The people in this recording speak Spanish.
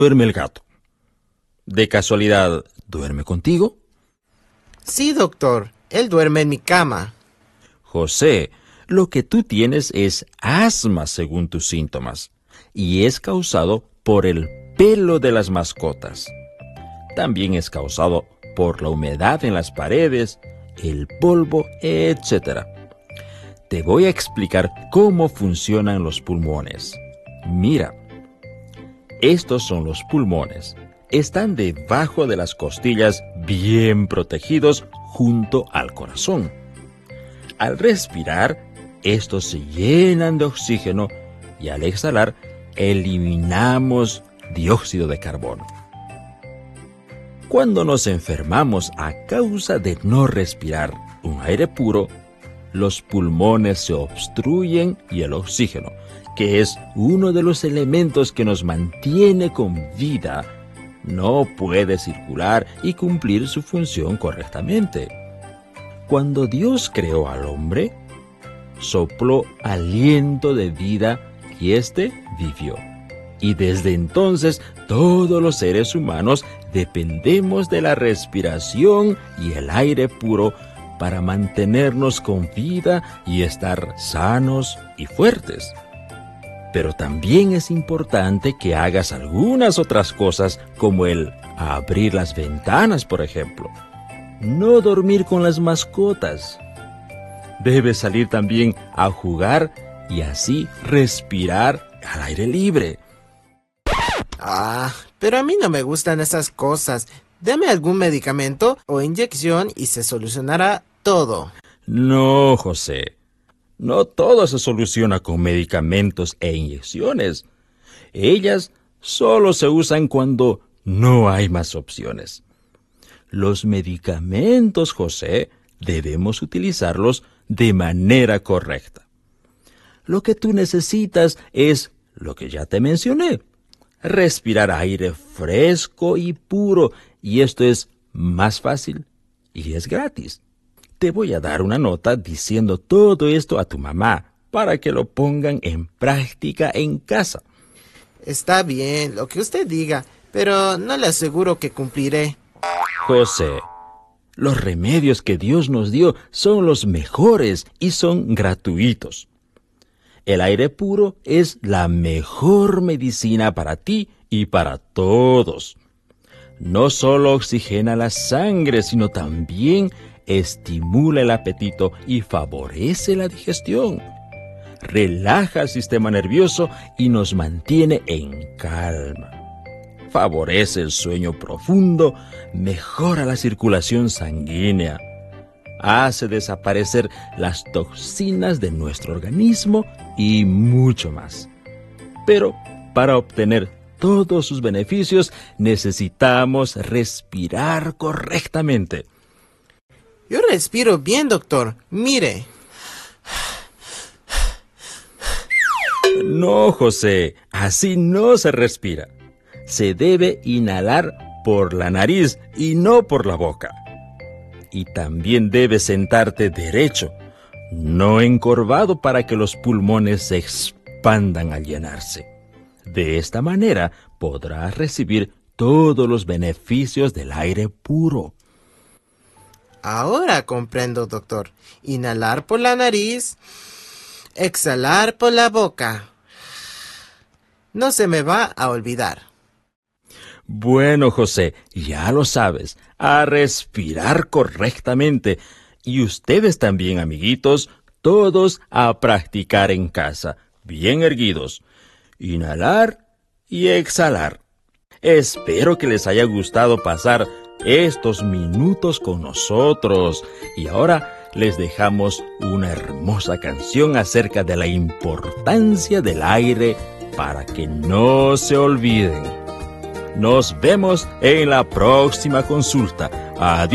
duerme el gato. ¿De casualidad duerme contigo? Sí, doctor. Él duerme en mi cama. José, lo que tú tienes es asma según tus síntomas, y es causado por el pelo de las mascotas. También es causado por la humedad en las paredes, el polvo, etc. Te voy a explicar cómo funcionan los pulmones. Mira, estos son los pulmones. Están debajo de las costillas, bien protegidos junto al corazón. Al respirar, estos se llenan de oxígeno y al exhalar, eliminamos dióxido de carbono. Cuando nos enfermamos a causa de no respirar un aire puro, los pulmones se obstruyen y el oxígeno, que es uno de los elementos que nos mantiene con vida, no puede circular y cumplir su función correctamente. Cuando Dios creó al hombre, sopló aliento de vida y éste vivió. Y desde entonces todos los seres humanos dependemos de la respiración y el aire puro para mantenernos con vida y estar sanos y fuertes. Pero también es importante que hagas algunas otras cosas como el abrir las ventanas, por ejemplo. No dormir con las mascotas. Debes salir también a jugar y así respirar al aire libre. Pero a mí no me gustan esas cosas. Deme algún medicamento o inyección y se solucionará todo. No, José. No todo se soluciona con medicamentos e inyecciones. Ellas solo se usan cuando no hay más opciones. Los medicamentos, José, debemos utilizarlos de manera correcta. Lo que tú necesitas es lo que ya te mencioné. Respirar aire fresco y puro, y esto es más fácil y es gratis. Te voy a dar una nota diciendo todo esto a tu mamá para que lo pongan en práctica en casa. Está bien, lo que usted diga, pero no le aseguro que cumpliré. José, los remedios que Dios nos dio son los mejores y son gratuitos. El aire puro es la mejor medicina para ti y para todos. No solo oxigena la sangre, sino también estimula el apetito y favorece la digestión. Relaja el sistema nervioso y nos mantiene en calma. Favorece el sueño profundo, mejora la circulación sanguínea. Hace desaparecer las toxinas de nuestro organismo y mucho más. Pero para obtener todos sus beneficios necesitamos respirar correctamente. Yo respiro bien, doctor. Mire. No, José, así no se respira. Se debe inhalar por la nariz y no por la boca. Y también debes sentarte derecho, no encorvado para que los pulmones se expandan al llenarse. De esta manera podrás recibir todos los beneficios del aire puro. Ahora comprendo, doctor. Inhalar por la nariz, exhalar por la boca. No se me va a olvidar. Bueno, José, ya lo sabes, a respirar correctamente. Y ustedes también, amiguitos, todos a practicar en casa, bien erguidos. Inhalar y exhalar. Espero que les haya gustado pasar estos minutos con nosotros. Y ahora les dejamos una hermosa canción acerca de la importancia del aire para que no se olviden. Nos vemos en la próxima consulta. Adiós.